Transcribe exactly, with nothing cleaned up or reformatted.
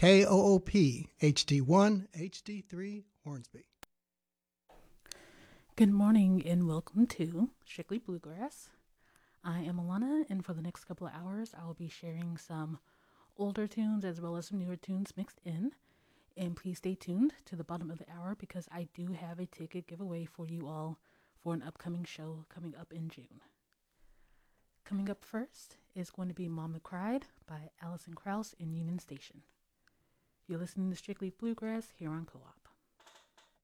K O O P, H D one, H D three, Hornsby. Good morning and welcome to Strictly Bluegrass. I am Alana, and for the next couple of hours, I will be sharing some older tunes as well as some newer tunes mixed in. And please stay tuned to the bottom of the hour because I do have a ticket giveaway for you all for an upcoming show coming up in June. Coming up first is going to be Mama Cried by Alison Krauss and Union Station. You're listening to Strictly Bluegrass here on Co-op.